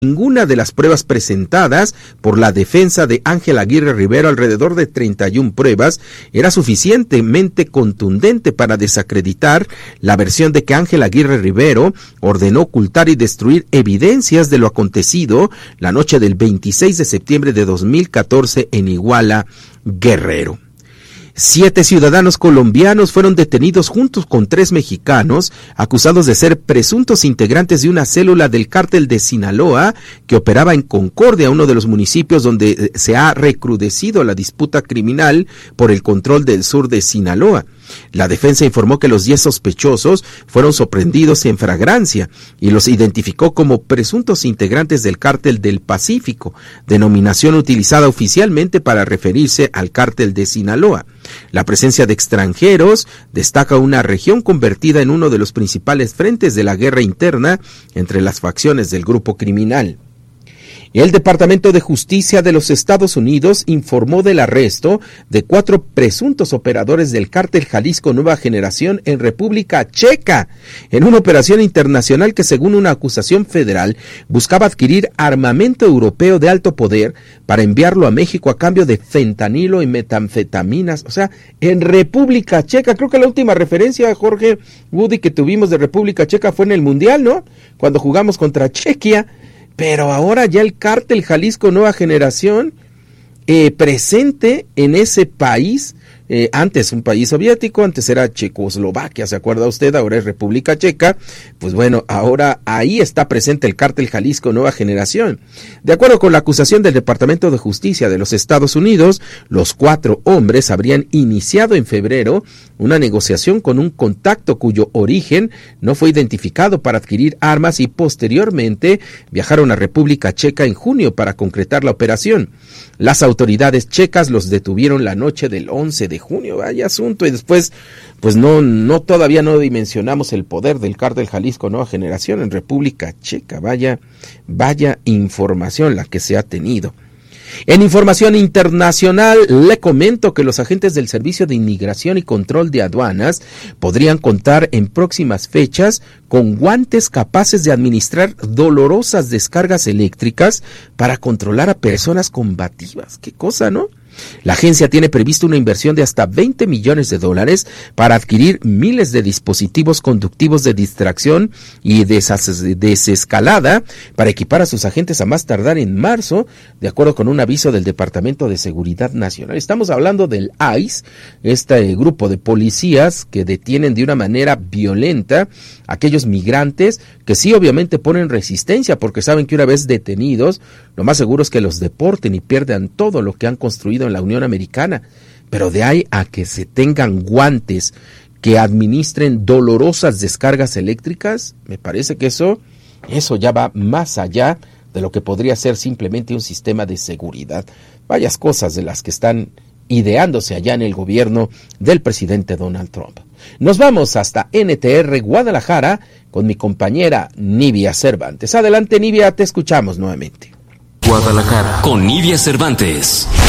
ninguna de las pruebas presentadas por la defensa de Ángel Aguirre Rivero, alrededor de 31 pruebas, era suficientemente contundente para desacreditar la versión de que Ángel Aguirre Rivero ordenó ocultar y destruir evidencias de lo acontecido la noche del 26 de septiembre de 2014 en Iguala, Guerrero. 7 ciudadanos colombianos fueron detenidos juntos con 3 mexicanos, acusados de ser presuntos integrantes de una célula del cártel de Sinaloa que operaba en Concordia, uno de los municipios donde se ha recrudecido la disputa criminal por el control del sur de Sinaloa. La defensa informó que los 10 sospechosos fueron sorprendidos en flagrancia y los identificó como presuntos integrantes del Cártel del Pacífico, denominación utilizada oficialmente para referirse al Cártel de Sinaloa. La presencia de extranjeros destaca una región convertida en uno de los principales frentes de la guerra interna entre las facciones del grupo criminal. El Departamento de Justicia de los Estados Unidos informó del arresto de 4 presuntos operadores del Cártel Jalisco Nueva Generación en República Checa, en una operación internacional que, según una acusación federal, buscaba adquirir armamento europeo de alto poder para enviarlo a México a cambio de fentanilo y metanfetaminas. O sea, en República Checa. Creo que la última referencia, Jorge, Woody, que tuvimos de República Checa fue en el Mundial, ¿no? Cuando jugamos contra Chequia. Pero ahora ya el Cártel Jalisco Nueva Generación presente en ese país, antes un país soviético, antes era Checoslovaquia, ¿se acuerda usted? Ahora es República Checa. Pues bueno, ahora ahí está presente el Cártel Jalisco Nueva Generación. De acuerdo con la acusación del Departamento de Justicia de los Estados Unidos, los 4 hombres habrían iniciado en febrero una negociación con un contacto cuyo origen no fue identificado para adquirir armas y posteriormente viajaron a República Checa en junio para concretar la operación. Las autoridades checas los detuvieron la noche del 11 de junio, vaya asunto, y después, pues todavía no dimensionamos el poder del Cártel Jalisco Nueva Generación en República Checa, vaya información la que se ha tenido. En información internacional, le comento que los agentes del Servicio de Inmigración y Control de Aduanas podrían contar en próximas fechas con guantes capaces de administrar dolorosas descargas eléctricas para controlar a personas combativas. Qué cosa, ¿no? La agencia tiene previsto una inversión de hasta $20 millones para adquirir miles de dispositivos conductivos de distracción y desescalada para equipar a sus agentes a más tardar en marzo, de acuerdo con un aviso del Departamento de Seguridad Nacional. Estamos hablando del ICE, este grupo de policías que detienen de una manera violenta a aquellos migrantes que sí obviamente ponen resistencia porque saben que una vez detenidos, lo más seguro es que los deporten y pierdan todo lo que han construido en la Unión Americana, pero de ahí a que se tengan guantes que administren dolorosas descargas eléctricas, me parece que eso ya va más allá de lo que podría ser simplemente un sistema de seguridad. Varias cosas de las que están ideándose allá en el gobierno del presidente Donald Trump. Nos vamos hasta NTR Guadalajara con mi compañera Nivia Cervantes. Adelante, Nivia, te escuchamos nuevamente. Guadalajara con Nivia Cervantes.